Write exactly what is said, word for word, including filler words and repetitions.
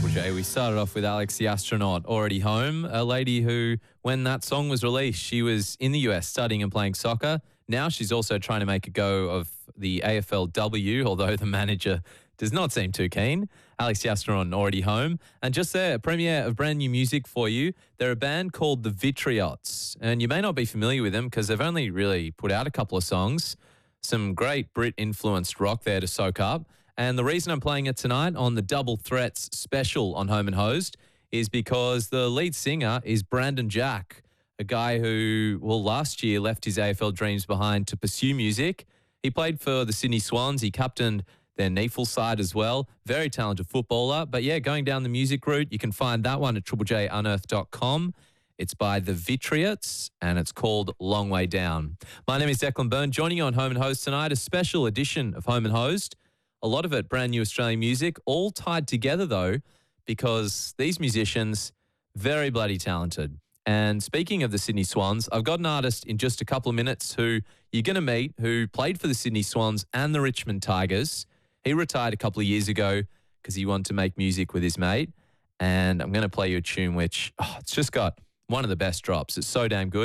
J. We started off with Alex the Astronaut, Already Home, a lady who, when that song was released, she was in the U S studying and playing soccer. Now she's also trying to make a go of the A F L W, although the manager does not seem too keen. Alex the Astronaut, Already Home. And just there, a premiere of brand new music for you. They're a band called the Vitriots, and you may not be familiar with them because they've only really put out a couple of songs. Some great Brit-influenced rock there to soak up. And the reason I'm playing it tonight on the Double Threats special on Home and Hosed is because the lead singer is Brandon Jack, a guy who, well, last year left his A F L dreams behind to pursue music. He played for the Sydney Swans. He captained their Neefel side as well. Very talented footballer. But yeah, going down the music route, you can find that one at triple j unearthed dot com. It's by the Vitriots, and it's called Long Way Down. My name is Declan Byrne. Joining you on Home and Hosed tonight, a special edition of Home and Hosed. A lot of it brand new Australian music, all tied together though, because these musicians, very bloody talented. And speaking of the Sydney Swans, I've got an artist in just a couple of minutes who you're going to meet who played for the Sydney Swans and the Richmond Tigers. He retired a couple of years ago because he wanted to make music with his mate. And I'm going to play you a tune which, oh, it's just got one of the best drops. It's so damn good.